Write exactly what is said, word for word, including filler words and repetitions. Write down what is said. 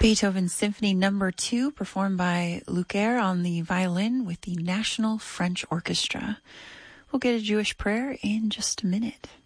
Beethoven Symphony Number Two, performed by Lucaire on the violin with the National French Orchestra. We'll get a Jewish prayer in just a minute.